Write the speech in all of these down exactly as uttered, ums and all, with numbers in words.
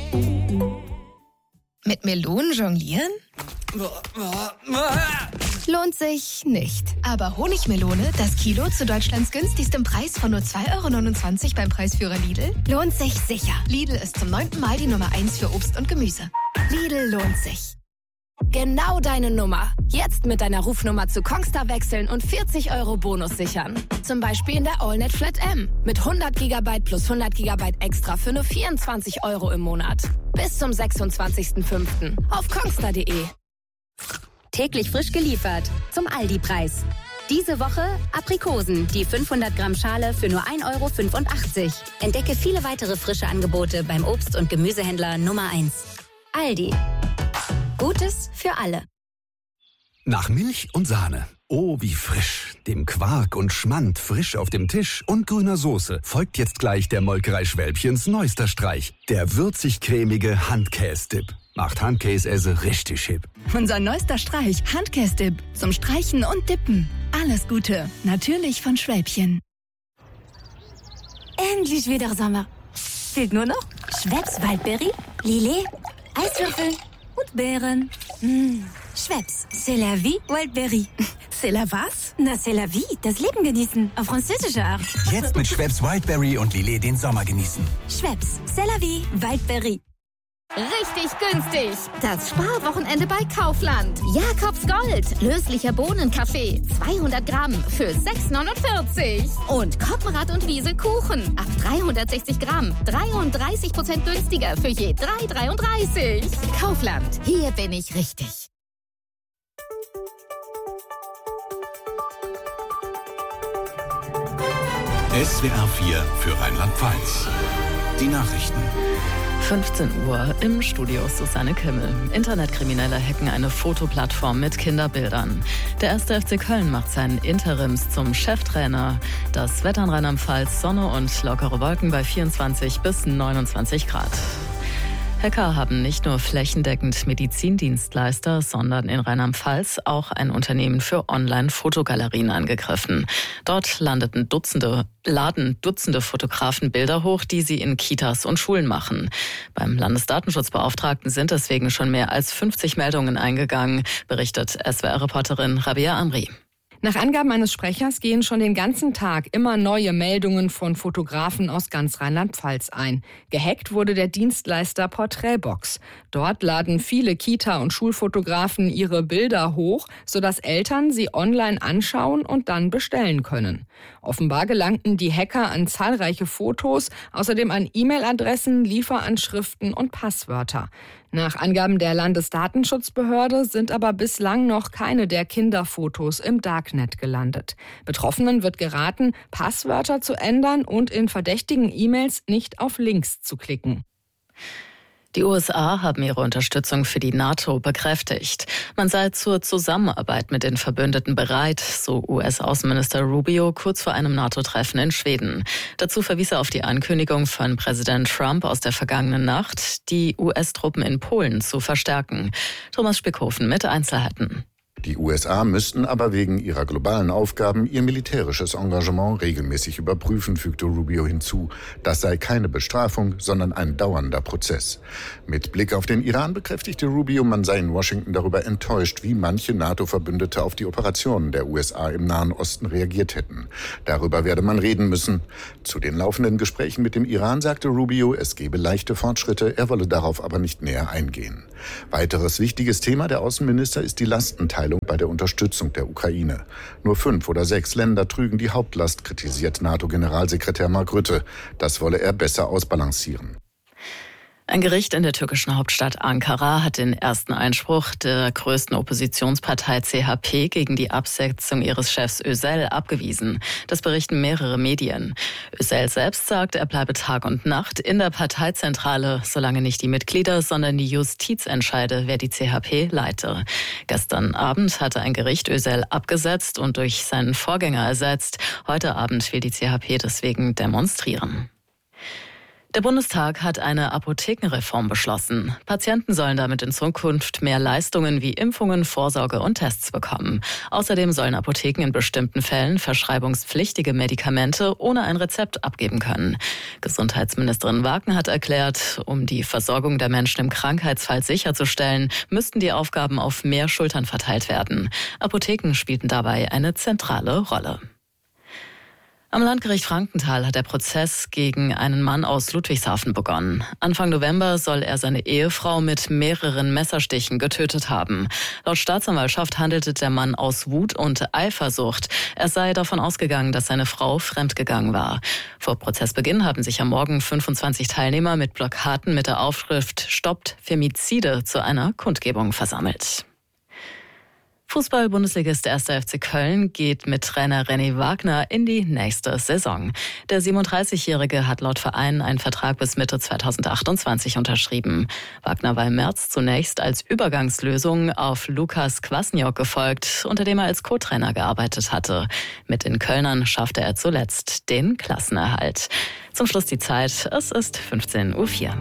Mit Melonen jonglieren? Lohnt sich nicht. Aber Honigmelone, das Kilo zu Deutschlands günstigstem Preis von nur zwei Euro neunundzwanzig beim Preisführer Lidl, lohnt sich sicher. Lidl ist zum neunten Mal die Nummer eins für Obst und Gemüse. Lidl lohnt sich. Genau deine Nummer. Jetzt mit deiner Rufnummer zu Kongstar wechseln und vierzig Euro Bonus sichern. Zum Beispiel in der AllNet Flat M. Mit hundert Gigabyte plus hundert Gigabyte extra für nur vierundzwanzig Euro im Monat. Bis zum sechsundzwanzigsten fünften auf kongstar punkt de. Täglich frisch geliefert. Zum Aldi-Preis. Diese Woche Aprikosen, die fünfhundert Gramm Schale für nur ein Euro fünfundachtzig. Entdecke viele weitere frische Angebote beim Obst- und Gemüsehändler Nummer eins. Aldi. Gutes für alle. Nach Milch und Sahne. Oh, wie frisch. Dem Quark und Schmand frisch auf dem Tisch und grüner Soße folgt jetzt gleich der Molkerei Schwälbchens neuester Streich. Der würzig-cremige Handkäse-Dip. Macht Handkäse richtig hip. Unser neuester Streich, Handkäse-Dip. Zum Streichen und Dippen. Alles Gute. Natürlich von Schwälbchen. Endlich wieder Sommer. Fehlt nur noch Schweppes Waldberry, Lillet, Eiswürfel und Beeren. Mmh. Schweppes, c'est la vie, Wildberry. C'est la was? Na, c'est la vie, das Leben genießen, auf französische Art. Jetzt mit Schweppes Wildberry und Lillet den Sommer genießen. Schweppes, c'est la vie, Wildberry. Richtig günstig. Das Sparwochenende bei Kaufland. Jakobs Gold. Löslicher Bohnenkaffee. zweihundert Gramm für sechs neunundvierzig. Und Koppenrad und Wiese Kuchen. Ab dreihundertsechzig Gramm. dreiunddreißig Prozent günstiger für je drei dreiunddreißig. Kaufland. Hier bin ich richtig. S W R vier für Rheinland-Pfalz. Die Nachrichten. fünfzehn Uhr im Studio Susanne Kimmel. Internetkriminelle hacken eine Fotoplattform mit Kinderbildern. Der erste F C Köln macht seinen Interims zum Cheftrainer. Das Wetter in Rheinland-Pfalz, Sonne und lockere Wolken bei vierundzwanzig bis neunundzwanzig Grad. Hacker haben nicht nur flächendeckend Medizindienstleister, sondern in Rheinland-Pfalz auch ein Unternehmen für Online-Fotogalerien angegriffen. Dort landeten Dutzende, laden Dutzende Fotografen Bilder hoch, die sie in Kitas und Schulen machen. Beim Landesdatenschutzbeauftragten sind deswegen schon mehr als fünfzig Meldungen eingegangen, berichtet S W R-Reporterin Rabea Amri. Nach Angaben eines Sprechers gehen schon den ganzen Tag immer neue Meldungen von Fotografen aus ganz Rheinland-Pfalz ein. Gehackt wurde der Dienstleister Porträtbox. Dort laden viele Kita- und Schulfotografen ihre Bilder hoch, sodass Eltern sie online anschauen und dann bestellen können. Offenbar gelangten die Hacker an zahlreiche Fotos, außerdem an E-Mail-Adressen, Lieferanschriften und Passwörter. Nach Angaben der Landesdatenschutzbehörde sind aber bislang noch keine der Kinderfotos im Darknet gelandet. Betroffenen wird geraten, Passwörter zu ändern und in verdächtigen E-Mails nicht auf Links zu klicken. Die U S A haben ihre Unterstützung für die NATO bekräftigt. Man sei zur Zusammenarbeit mit den Verbündeten bereit, so U S-Außenminister Rubio kurz vor einem NATO-Treffen in Schweden. Dazu verwies er auf die Ankündigung von Präsident Trump aus der vergangenen Nacht, die U S-Truppen in Polen zu verstärken. Thomas Spickhofen mit Einzelheiten. Die U S A müssten aber wegen ihrer globalen Aufgaben ihr militärisches Engagement regelmäßig überprüfen, fügte Rubio hinzu. Das sei keine Bestrafung, sondern ein dauernder Prozess. Mit Blick auf den Iran bekräftigte Rubio, man sei in Washington darüber enttäuscht, wie manche NATO-Verbündete auf die Operationen der U S A im Nahen Osten reagiert hätten. Darüber werde man reden müssen. Zu den laufenden Gesprächen mit dem Iran sagte Rubio, es gebe leichte Fortschritte, er wolle darauf aber nicht näher eingehen. Weiteres wichtiges Thema der Außenminister ist die Lastenteilung bei der Unterstützung der Ukraine. Nur fünf oder sechs Länder trügen die Hauptlast, kritisiert NATO-Generalsekretär Mark Rutte. Das wolle er besser ausbalancieren. Ein Gericht in der türkischen Hauptstadt Ankara hat den ersten Einspruch der größten Oppositionspartei C H P gegen die Absetzung ihres Chefs Özel abgewiesen. Das berichten mehrere Medien. Özel selbst sagt, er bleibe Tag und Nacht in der Parteizentrale, solange nicht die Mitglieder, sondern die Justiz entscheide, wer die C H P leite. Gestern Abend hatte ein Gericht Özel abgesetzt und durch seinen Vorgänger ersetzt. Heute Abend will die C H P deswegen demonstrieren. Der Bundestag hat eine Apothekenreform beschlossen. Patienten sollen damit in Zukunft mehr Leistungen wie Impfungen, Vorsorge und Tests bekommen. Außerdem sollen Apotheken in bestimmten Fällen verschreibungspflichtige Medikamente ohne ein Rezept abgeben können. Gesundheitsministerin Wagner hat erklärt, um die Versorgung der Menschen im Krankheitsfall sicherzustellen, müssten die Aufgaben auf mehr Schultern verteilt werden. Apotheken spielten dabei eine zentrale Rolle. Am Landgericht Frankenthal hat der Prozess gegen einen Mann aus Ludwigshafen begonnen. Anfang November soll er seine Ehefrau mit mehreren Messerstichen getötet haben. Laut Staatsanwaltschaft handelte der Mann aus Wut und Eifersucht. Er sei davon ausgegangen, dass seine Frau fremdgegangen war. Vor Prozessbeginn haben sich am Morgen fünfundzwanzig Teilnehmer mit Plakaten mit der Aufschrift "Stoppt Femizide" zu einer Kundgebung versammelt. Fußball-Bundesligist erster F C Köln geht mit Trainer René Wagner in die nächste Saison. Der siebenunddreißigjährige hat laut Verein einen Vertrag bis Mitte zweitausendachtundzwanzig unterschrieben. Wagner war im März zunächst als Übergangslösung auf Lukas Kwasniok gefolgt, unter dem er als Co-Trainer gearbeitet hatte. Mit den Kölnern schaffte er zuletzt den Klassenerhalt. Zum Schluss die Zeit, es ist fünfzehn Uhr vier.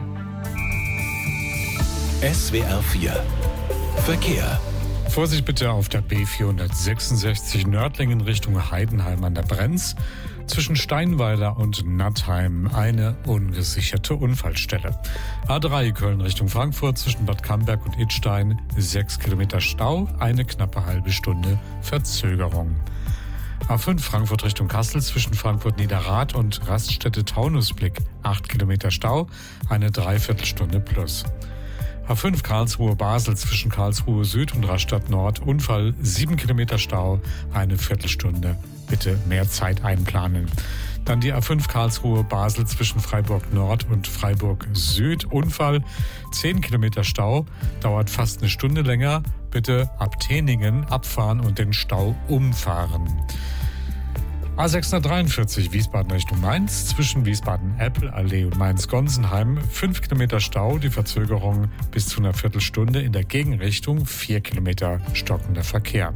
S W R vier Verkehr. Vorsicht bitte auf der B vierhundertsechsundsechzig Nördlingen Richtung Heidenheim an der Brenz. Zwischen Steinweiler und Nattheim eine ungesicherte Unfallstelle. A drei Köln Richtung Frankfurt zwischen Bad Camberg und Idstein sechs Kilometer Stau, eine knappe halbe Stunde Verzögerung. A fünf Frankfurt Richtung Kassel zwischen Frankfurt-Niederrad und Raststätte Taunusblick acht Kilometer Stau, eine Dreiviertelstunde plus. A fünf Karlsruhe-Basel zwischen Karlsruhe Süd und Rastatt Nord Unfall, sieben Kilometer Stau, eine Viertelstunde. Bitte mehr Zeit einplanen. Dann die A fünf Karlsruhe-Basel zwischen Freiburg Nord und Freiburg Süd Unfall, zehn Kilometer Stau, dauert fast eine Stunde länger. Bitte ab Teningen abfahren und den Stau umfahren. A sechshundertdreiundvierzig Wiesbaden Richtung Mainz zwischen Wiesbaden-Apple-Allee und Mainz-Gonsenheim fünf Kilometer Stau, die Verzögerung bis zu einer Viertelstunde, in der Gegenrichtung vier Kilometer stockender Verkehr.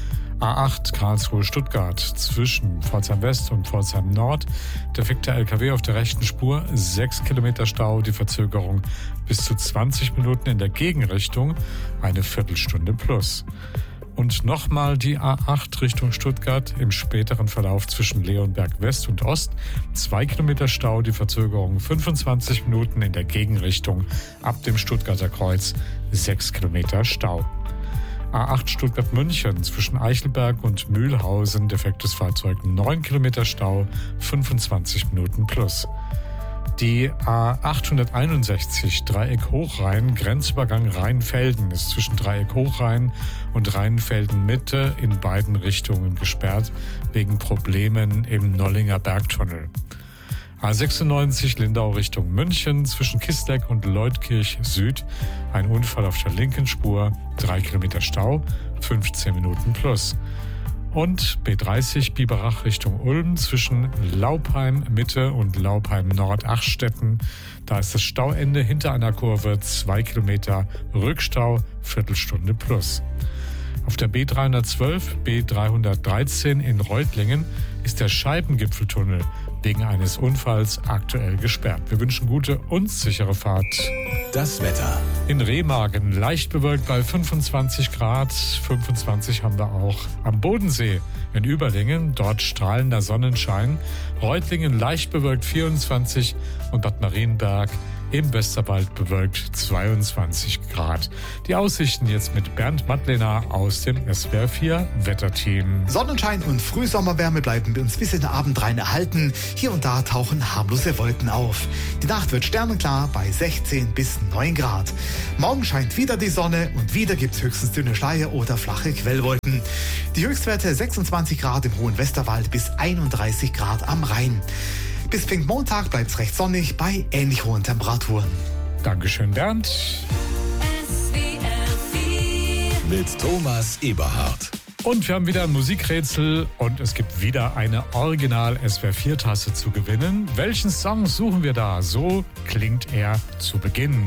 A acht Karlsruhe-Stuttgart zwischen Pforzheim West und Pforzheim Nord, defekter L K W auf der rechten Spur, sechs Kilometer Stau, die Verzögerung bis zu zwanzig Minuten in der Gegenrichtung, eine Viertelstunde plus. Und nochmal die A acht Richtung Stuttgart im späteren Verlauf zwischen Leonberg West und Ost. Zwei Kilometer Stau, die Verzögerung fünfundzwanzig Minuten in der Gegenrichtung ab dem Stuttgarter Kreuz. Sechs Kilometer Stau. A acht Stuttgart-München zwischen Eichelberg und Mühlhausen, defektes Fahrzeug, neun Kilometer Stau, fünfundzwanzig Minuten plus. Die A achthunderteinundsechzig Dreieck Hochrhein, Grenzübergang Rheinfelden, ist zwischen Dreieck Hochrhein und Rheinfelden Mitte in beiden Richtungen gesperrt, wegen Problemen im Nollinger Bergtunnel. A sechsundneunzig Lindau Richtung München, zwischen Kisleck und Leutkirch Süd, ein Unfall auf der linken Spur, drei Kilometer Stau, fünfzehn Minuten plus. Und B dreißig Biberach Richtung Ulm zwischen Laupheim Mitte und Laupheim Nord Achstetten. Da ist das Stauende hinter einer Kurve, zwei Kilometer Rückstau, Viertelstunde plus. Auf der B dreihundertzwölf, B dreihundertdreizehn in Reutlingen ist der Scheibengipfeltunnel wegen eines Unfalls aktuell gesperrt. Wir wünschen gute und sichere Fahrt. Das Wetter. In Remagen leicht bewölkt bei fünfundzwanzig Grad. fünfundzwanzig haben wir auch am Bodensee in Überlingen. Dort strahlender Sonnenschein. Reutlingen leicht bewölkt vierundzwanzig und Bad Marienberg im Westerwald bewölkt zweiundzwanzig Grad. Die Aussichten jetzt mit Bernd Madlener aus dem S W R vier Wetterteam. Sonnenschein und Frühsommerwärme bleiben uns bis in den Abend rein erhalten. Hier und da tauchen harmlose Wolken auf. Die Nacht wird sternenklar bei sechzehn bis neun Grad. Morgen scheint wieder die Sonne und wieder gibt's höchstens dünne Schleier oder flache Quellwolken. Die Höchstwerte sechsundzwanzig Grad im hohen Westerwald bis einunddreißig Grad am Rhein. Bis Pfingstmontag bleibt es recht sonnig bei ähnlich hohen Temperaturen. Dankeschön, Bernd. S W R vier mit Thomas Eberhardt. Und wir haben wieder ein Musikrätsel und es gibt wieder eine Original-S W R vier Tasse zu gewinnen. Welchen Song suchen wir da? So klingt er zu Beginn.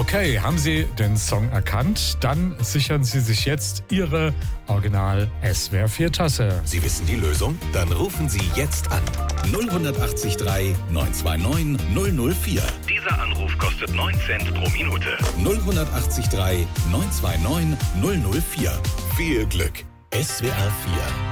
Okay, haben Sie den Song erkannt? Dann sichern Sie sich jetzt Ihre Original-S W R vier Tasse. Sie wissen die Lösung? Dann rufen Sie jetzt an. null acht drei neun zwei neun null null vier. Dieser Anruf kostet neun Cent pro Minute. null acht drei neun zwei neun null null vier. Viel Glück. S W R vier.